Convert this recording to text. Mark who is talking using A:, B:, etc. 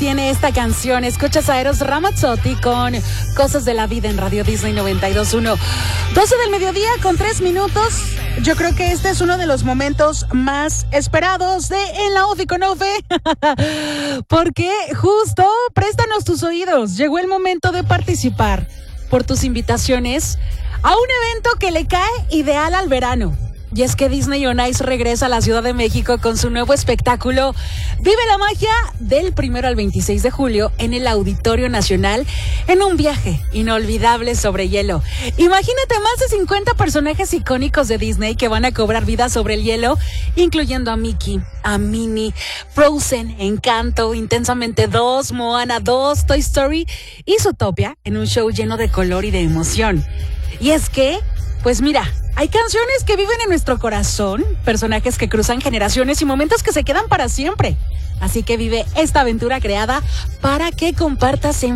A: tiene esta canción. Escuchas a Eros Ramazzotti con Cosas de la Vida en Radio Disney 92.1. 12 del mediodía con 3 minutos. Yo creo que este es uno de los momentos más esperados de En la Ofi con Ofe. Porque justo, préstanos tus oídos. Llegó el momento de participar por tus invitaciones a un evento que le cae ideal al verano. Y es que Disney On Ice regresa a la Ciudad de México con su nuevo espectáculo Vive la Magia del 1 al 26 de julio en el Auditorio Nacional en un viaje inolvidable sobre hielo. Imagínate más de 50 personajes icónicos de Disney que van a cobrar vida sobre el hielo, incluyendo a Mickey, a Minnie, Frozen, Encanto, Intensamente 2, Moana 2, Toy Story y Zootopia en un show lleno de color y de emoción. Y es que, pues mira, hay canciones que viven en nuestro corazón, personajes que cruzan generaciones y momentos que se quedan para siempre. Así que vive esta aventura creada para que compartas en